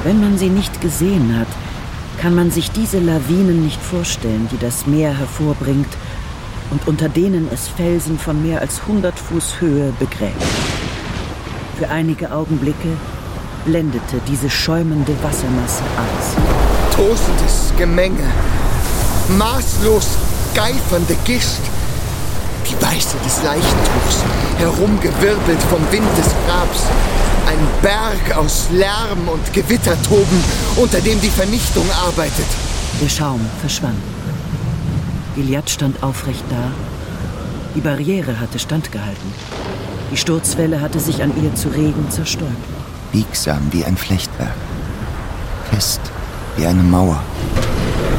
Wenn man sie nicht gesehen hat, kann man sich diese Lawinen nicht vorstellen, die das Meer hervorbringt und unter denen es Felsen von mehr als 100 Fuß Höhe begräbt. Für einige Augenblicke blendete diese schäumende Wassermasse alles. Tosendes Gemenge, maßlos geifernde Gischt, die Weiße des Leichentuchs, herumgewirbelt vom Wind des Grabs. Ein Berg aus Lärm und Gewittertoben, unter dem die Vernichtung arbeitet. Der Schaum verschwand. Gilliatt stand aufrecht da. Die Barriere hatte standgehalten. Die Sturzwelle hatte sich an ihr zu Regen zerstäubt. Biegsam wie ein Flechtwerk. Fest wie eine Mauer.